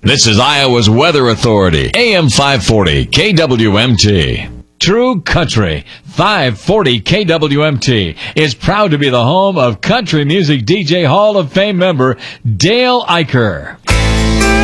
This is Iowa's Weather Authority, AM 540, KWMT. True Country, 540 KWMT, is proud to be the home of country music DJ Hall of Fame member Dale Eicher.